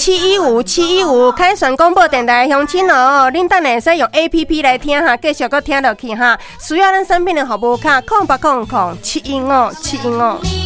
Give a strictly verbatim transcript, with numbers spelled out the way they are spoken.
七一五七一五凯旋广播电台乡亲哦，恁等下会使用 A P P 来听哈，继续搁听落去哈。需要咱产品的服务卡，空八空空七一五七一五。